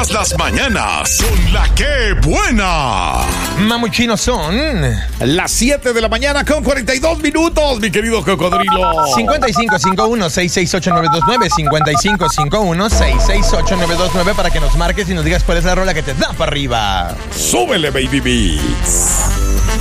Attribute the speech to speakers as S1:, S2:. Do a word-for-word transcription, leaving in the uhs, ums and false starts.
S1: Las mañanas son la que buena.
S2: Mamuchinos son
S3: las siete de la mañana con cuarenta y dos minutos, mi querido cocodrilo.
S2: cincuenta y cinco cincuenta y uno, sesenta y seis ocho nueve dos nueve, cincuenta y cinco cincuenta y uno, sesenta y seis ocho nueve dos nueve para que nos marques y nos digas cuál es la rola que te da para arriba.
S3: Súbele, baby beats.